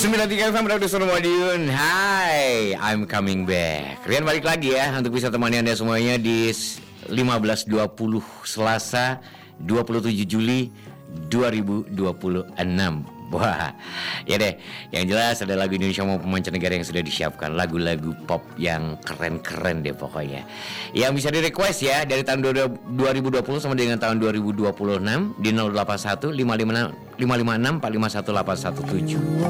93 FM Radio Suara Madiun. Hai, I'm coming back. Rian balik lagi ya untuk bisa temani Anda semuanya di 15.20 Selasa 27 Juli 2026. Wah, ya deh. Yang jelas ada lagu Indonesia maupun mancanegara yang sudah disiapkan. Lagu-lagu pop yang keren-keren deh pokoknya. Yang bisa di-request ya dari tahun 2020 sama dengan tahun 2026 di 081 556 451 817.